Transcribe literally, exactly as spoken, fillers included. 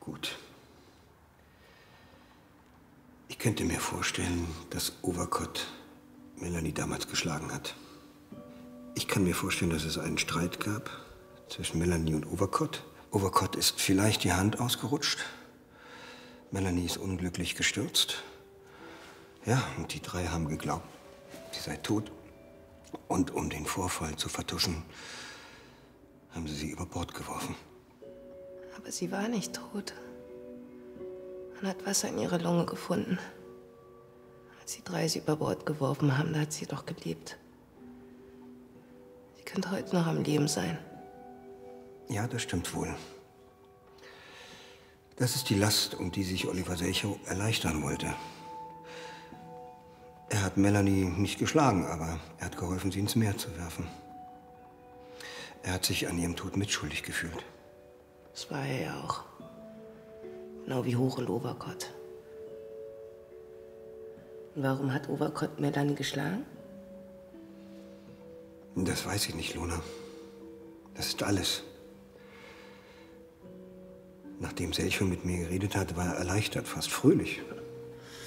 Gut. Ich könnte mir vorstellen, dass Overcott Melanie damals geschlagen hat. Ich kann mir vorstellen, dass es einen Streit gab zwischen Melanie und Overcott. Overcott ist vielleicht die Hand ausgerutscht. Melanie ist unglücklich gestürzt. Ja, und die drei haben geglaubt, sie sei tot. Und um den Vorfall zu vertuschen, haben sie sie über Bord geworfen. Aber sie war nicht tot. Man hat Wasser in ihrer Lunge gefunden. Als die drei sie über Bord geworfen haben, da hat sie doch gelebt. Sie könnte heute noch am Leben sein. Ja, das stimmt wohl. Das ist die Last, um die sich Oliver Selchow erleichtern wollte. Er hat Melanie nicht geschlagen, aber er hat geholfen, sie ins Meer zu werfen. Er hat sich an ihrem Tod mitschuldig gefühlt. Das war er ja auch. Genau wie Hoch und Overcott. Und warum hat Overcott Melanie geschlagen? Das weiß ich nicht, Lona. Das ist alles. Nachdem Selchow mit mir geredet hat, war er erleichtert, fast fröhlich.